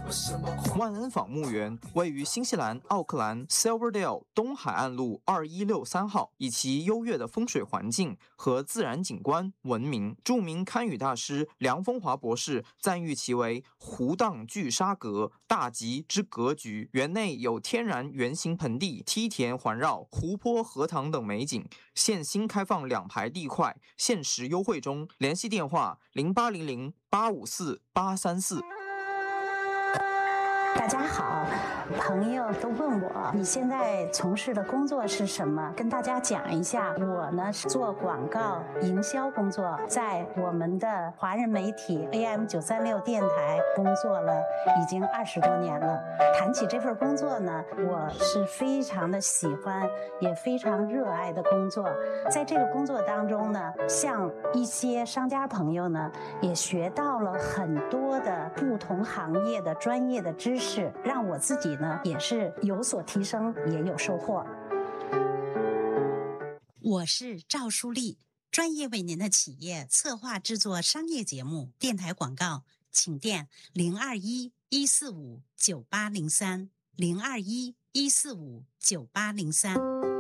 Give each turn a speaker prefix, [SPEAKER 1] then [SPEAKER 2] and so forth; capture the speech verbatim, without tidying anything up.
[SPEAKER 1] 万恩坊墓园位于新西兰奥克兰 Silverdale 东海岸路二一六三号，以其优越的风水环境和自然景观闻名。著名堪舆大师梁风华博士赞誉其为湖荡聚沙阁，大吉之格局。园内有天然圆形盆地、梯田环绕、湖泊、荷塘等美景。现新开放两排地块，限时优惠中。联系电话零八零零八五四八三四。
[SPEAKER 2] 大家好，朋友都问我你现在从事的工作是什么，跟大家讲一下。我呢是做广告营销工作，在我们的华人媒体 A M 九三六电台工作了已经二十多年了。谈起这份工作呢，我是非常的喜欢，也非常热爱的工作。在这个工作当中呢，像一些商家朋友呢，也学到了很多的不同行业的专业的知识。是让我自己呢也是有所提升，也有收获。
[SPEAKER 3] 我是赵淑丽，专业为您的企业策划制作商业节目、电台广告，请电零二一一四五九八零三零二一一四五九八零三。